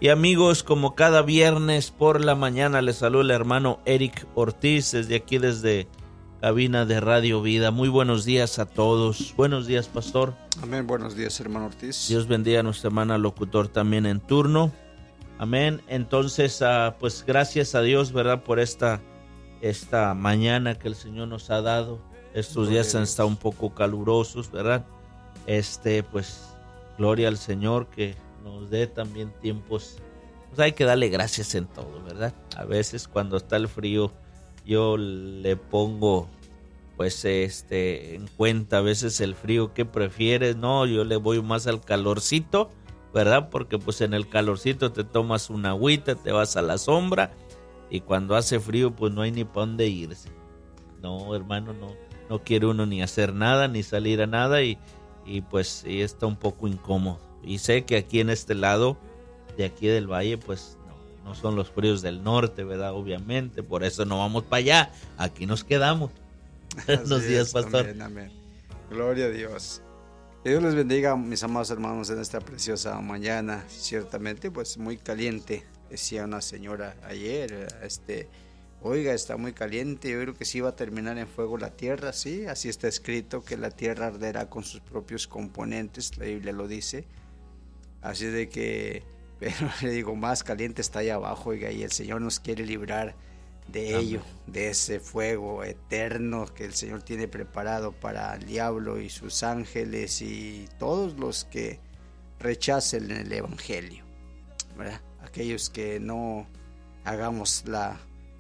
Y amigos, como cada viernes por la mañana, les saluda el hermano Eric Ortiz desde aquí, desde cabina de Radio Vida. Muy buenos días a todos. Buenos días, pastor. Amén, buenos días, hermano Ortiz. Dios bendiga a nuestra hermana locutor también en turno. Amén. Entonces, pues gracias a Dios, ¿verdad? Por esta mañana que el Señor nos ha dado. Estos días han estado un poco calurosos, ¿verdad? Pues gloria al Señor que nos dé también tiempos. Pues hay que darle gracias en todo, ¿verdad? A veces cuando está el frío, yo le pongo pues en cuenta a veces el frío. ¿Qué prefieres? No, yo le voy más al calorcito, ¿verdad? Porque pues en el calorcito te tomas una agüita, te vas a la sombra, y cuando hace frío pues no hay ni para dónde irse. No, hermano, no quiere uno ni hacer nada, ni salir a nada, y pues y está un poco incómodo. Y sé que aquí en este lado de aquí del valle pues no son los fríos del norte, ¿verdad? Obviamente, por eso no vamos para allá, aquí nos quedamos. Buenos días, pastor. Amén, amén. Gloria a Dios. Que Dios les bendiga, mis amados hermanos, en esta preciosa mañana. Ciertamente, pues muy caliente. Decía una señora ayer, oiga, está muy caliente. Yo creo que sí va a terminar en fuego la tierra. Sí, así está escrito, que la tierra arderá con sus propios componentes. La Biblia lo dice. Así de que, pero le digo, más caliente está allá abajo, oiga, y el Señor nos quiere librar de ello, de ese fuego eterno que el Señor tiene preparado para el diablo y sus ángeles y todos los que rechacen el evangelio, ¿verdad? Aquellos que no hagamos la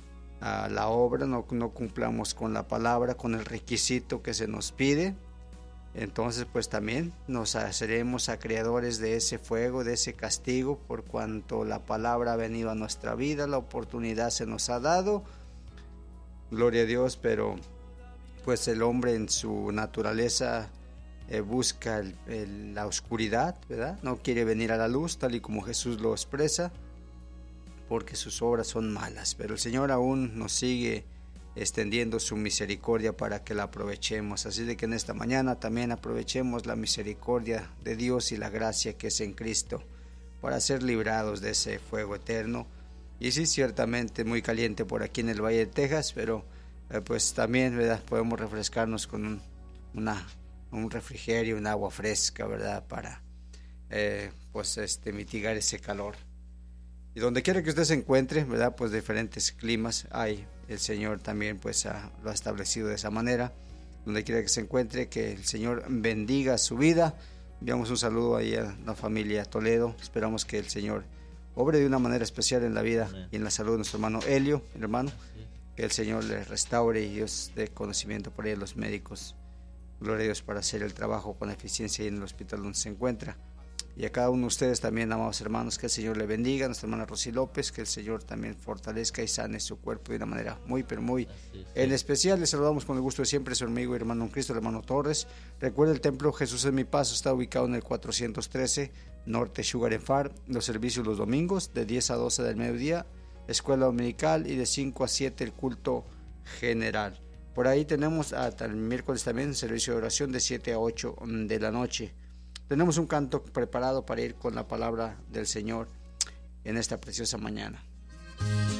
obra, no cumplamos con la palabra, con el requisito que se nos pide. Entonces pues también nos haremos acreedores de ese fuego, de ese castigo, por cuanto la palabra ha venido a nuestra vida, la oportunidad se nos ha dado, gloria a Dios, pero pues el hombre en su naturaleza busca la oscuridad, ¿verdad? No quiere venir a la luz, tal y como Jesús lo expresa, porque sus obras son malas, pero el Señor aún nos sigue extendiendo su misericordia para que la aprovechemos. Así de que en esta mañana también aprovechemos la misericordia de Dios y la gracia que es en Cristo para ser librados de ese fuego eterno. Y sí, ciertamente muy caliente por aquí en el Valle de Texas, pero pues también, ¿verdad? Podemos refrescarnos con un refrigerio, un agua fresca, ¿verdad? Para mitigar ese calor. Y donde quiera que usted se encuentre, ¿verdad? Pues diferentes climas hay. El Señor también pues lo ha establecido de esa manera. Donde quiera que se encuentre, que el Señor bendiga su vida. Enviamos un saludo ahí a la familia Toledo. Esperamos que el Señor obre de una manera especial en la vida y en la salud de nuestro hermano Helio, hermano. Que el Señor le restaure y Dios dé conocimiento por ahí a los médicos. Gloria a Dios para hacer el trabajo con eficiencia ahí en el hospital donde se encuentra. Y a cada uno de ustedes también, amados hermanos, que el Señor le bendiga. A nuestra hermana Rosy López, que el Señor también fortalezca y sane su cuerpo de una manera muy, pero muy en especial. Les saludamos con el gusto de siempre, su amigo y hermano en Cristo, el hermano Torres. Recuerda, el templo Jesús es mi paso está ubicado en el 413 Norte Sugar and Farm. Los servicios los domingos de 10 a 12 del mediodía, escuela dominical, y de 5 a 7 el culto general. Por ahí tenemos hasta el miércoles también servicio de oración de 7 a 8 de la noche. Tenemos un canto preparado para ir con la palabra del Señor en esta preciosa mañana.